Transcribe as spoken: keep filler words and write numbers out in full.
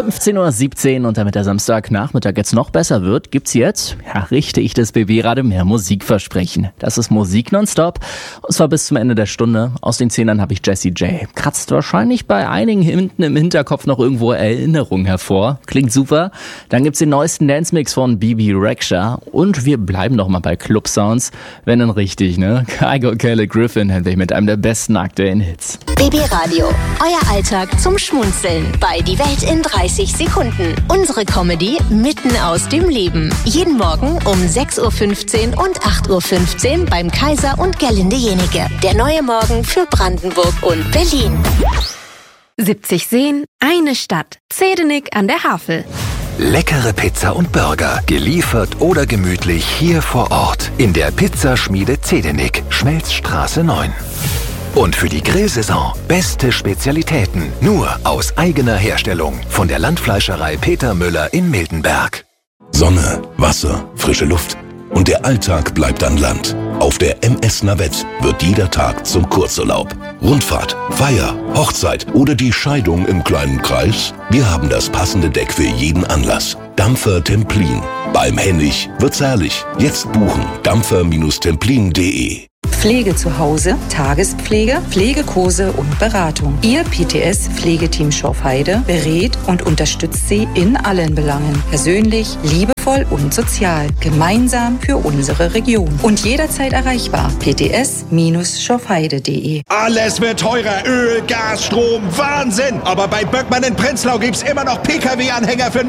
fünfzehn Uhr siebzehn und damit der Samstagnachmittag jetzt noch besser wird, gibt's jetzt, ja, richte ich das B B-Radio mehr Musikversprechen. Das ist Musik nonstop und zwar bis zum Ende der Stunde. Aus den Zehnern habe ich Jessie J. Kratzt wahrscheinlich bei einigen hinten im Hinterkopf noch irgendwo Erinnerungen hervor. Klingt super. Dann gibt's den neuesten Dance-Mix von B B Rexha und wir bleiben noch mal bei Club-Sounds. Wenn dann richtig, ne? Kygo Kelly Griffin endlich mit einem der besten aktuellen Hits. B B-Radio, euer Alltag zum Schmunzeln bei Die Welt in dreißig Sekunden. Unsere Comedy mitten aus dem Leben. Jeden Morgen um sechs Uhr fünfzehn und acht Uhr fünfzehn beim Kaiser und Gerlinde Jenike. Der neue Morgen für Brandenburg und Berlin. siebzig Seen, eine Stadt. Zedenik an der Havel. Leckere Pizza und Burger, geliefert oder gemütlich hier vor Ort. In der Pizzaschmiede Zedenik, Schmelzstraße neun. Und für die Grillsaison beste Spezialitäten, nur aus eigener Herstellung. Von der Landfleischerei Peter Müller in Miltenberg. Sonne, Wasser, frische Luft. Und der Alltag bleibt an Land. Auf der M S Navette wird jeder Tag zum Kurzurlaub. Rundfahrt, Feier, Hochzeit oder die Scheidung im kleinen Kreis? Wir haben das passende Deck für jeden Anlass. Dampfer Templin. Beim Hennig wird's herrlich. Jetzt buchen. dampfer Templin punkt de. Pflege zu Hause, Tagespflege, Pflegekurse und Beratung. Ihr P T S-Pflegeteam Schorfheide berät und unterstützt Sie in allen Belangen. Persönlich, liebevoll und sozial. Gemeinsam für unsere Region. Und jederzeit erreichbar. p t s Schorfheide punkt de. Alles wird teurer. Öl, Gas, Strom. Wahnsinn! Aber bei Böckmann in Prenzlau gibt's immer noch P K W-Anhänger für